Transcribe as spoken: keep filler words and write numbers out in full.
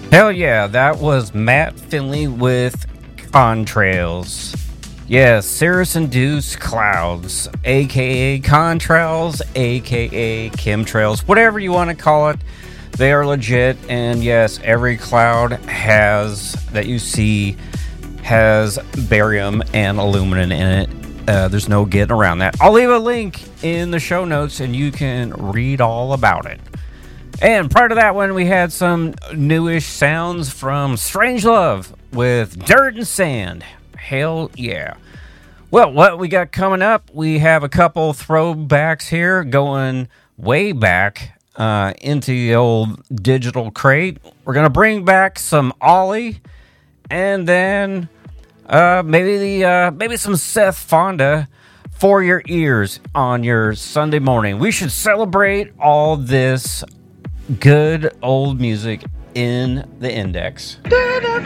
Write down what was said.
Hell yeah, that was Matt Finley with Contrails. Yes, Cirrus Induced Clouds, aka Contrails, aka Chemtrails, whatever you want to call it. They are legit, and yes, every cloud has that you see has barium and aluminum in it. Uh, there's no getting around that. I'll leave a link in the show notes, and you can read all about it. And prior to that one, we had some newish sounds from Strangelove with Dirt and Sand. Hell yeah. Well, what we got coming up, we have a couple throwbacks here going way back uh, into the old digital crate. We're going to bring back some Ollie, and then uh, maybe the uh, maybe some Seth Fonda for your ears on your Sunday morning. We should celebrate all this good old music in the index. Did it